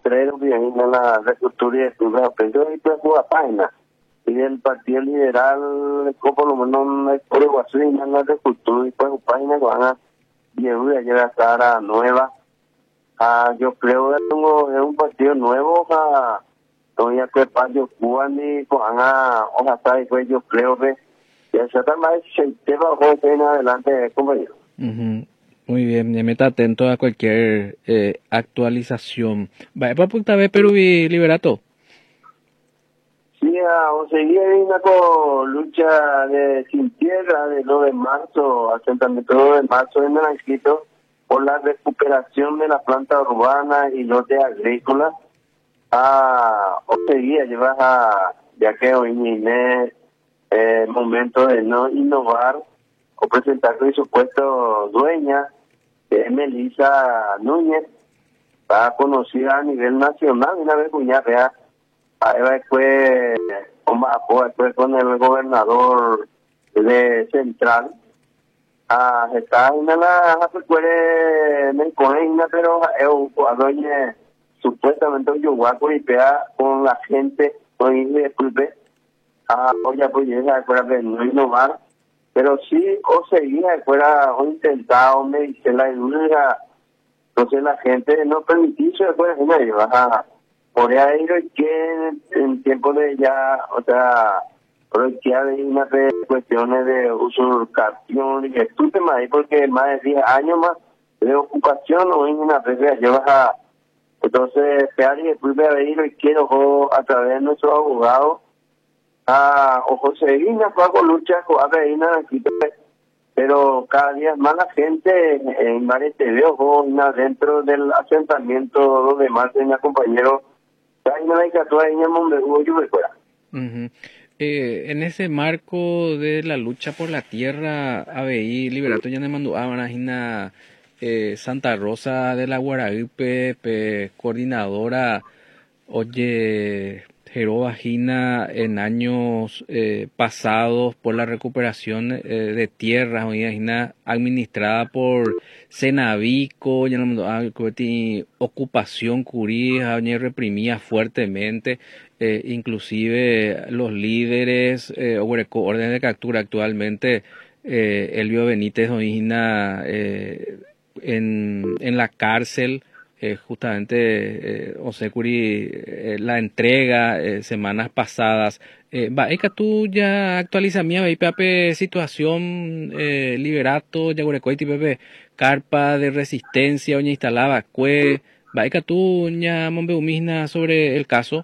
potrero que hay en la recultura de clubes aprendió y pues juega página. Y el Partido Liberal, por lo menos no es por igual, en la recultura y pues página que van a llevar a estar nueva. Yo creo que es un partido nuevo, todavía que Payo Cuban y ojalá pues yo creo que ya se está más el tema en adelante, compañero. Muy bien, me meta atento a cualquier actualización. Vaya para punta vez Perú y Liberato. Sí, o seguía una con lucha de sin tierra de 2 de marzo, asentamiento 2 de marzo en Naranjito, por la recuperación de la planta urbana y lote agrícola. O seguía, ya que hoy ni momento de no innovar o presentar su supuesto dueña, que es Melissa Núñez, está conocida a nivel nacional, una vez cuñada, después con el gobernador de Central, está una la recuerde me cogen, pero a doña supuestamente un yuguaco y pega con la gente, con disculpe, oye pues ya fuera de no innovar, pero sí o seguía fuera o intentado me dice la idea, entonces la gente no permitirse después de nadie baja por ahí que en tiempo de ya, o sea, pero que hay unas cuestiones de usurpación y estúpido ahí porque más de 10 años más de ocupación o en una vez yo baja, entonces pear y después de ahí lo quiero a través de nuestros abogados o Josefina con lucha con Aveina, pero cada día más la gente en Mare TV o dentro del asentamiento donde más tenía compañeros en ese marco de la lucha por la tierra, ABI, Liberato ya demandó a Santa Rosa de la Guaraípe, coordinadora, oye, Jero Vagina en años pasados por la recuperación de tierras, administrada por Senavico, ya ocupación curía, reprimía fuertemente, inclusive los líderes, órdenes de captura actualmente, Elvio Benítez en la cárcel. Justamente la entrega semanas pasadas eka tú ya actualiza mía pepe situación Liberato Yaguarecoiti pepe carpa de resistencia oña instalaba eka tú ya mombeumizna sobre el caso.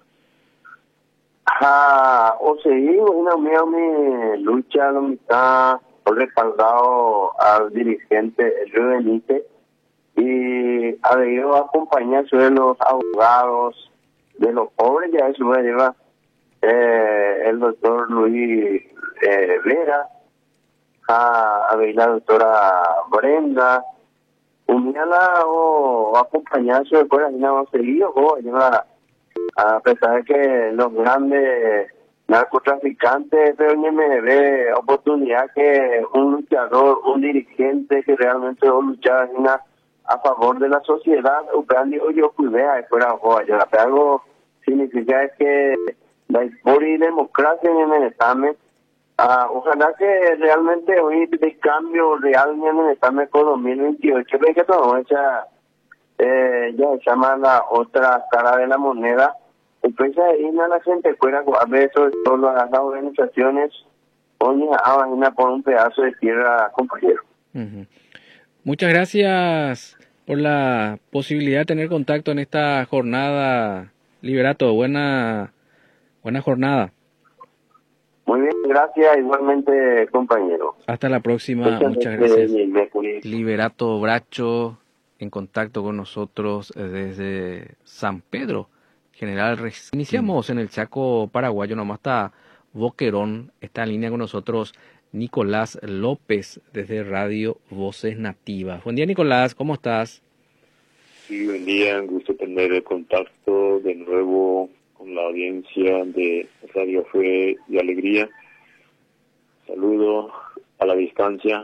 O seguimos una mi lucha lo está respaldado al dirigente Elvio Benítez y ha debido acompañarse de los abogados de los pobres, ya eso me lleva el doctor Luis Vera, a ver la doctora Brenda, unirla o acompañarse de cosas no seguido o lleva a pesar de que los grandes narcotraficantes pero ni me ve oportunidad que un luchador, un dirigente que realmente luchaba a favor de la sociedad, yo cuidé fuera algo significa es que la historia y democracia en el examen, ojalá que realmente hoy de cambio real en el examen con 2028, ve que todo ya se llama la otra cara de la moneda, entonces ahí la gente fuera a ver eso, todas las organizaciones, oye, por un pedazo de tierra, compañero. Uh-huh. Muchas gracias por la posibilidad de tener contacto en esta jornada, Liberato. Buena jornada. Muy bien, gracias igualmente, compañero. Hasta la próxima. Muchas gracias. Liberato Bracho en contacto con nosotros desde San Pedro, General. Iniciamos en el Chaco paraguayo, nomás está Boquerón, está en línea con nosotros Nicolás López desde Radio Voces Nativas. Buen día, Nicolás, ¿cómo estás? Sí, buen día, un gusto tener el contacto de nuevo con la audiencia de Radio Fe y Alegría. Saludo a la distancia,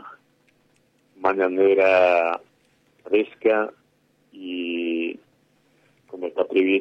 mañanera fresca y como está previsto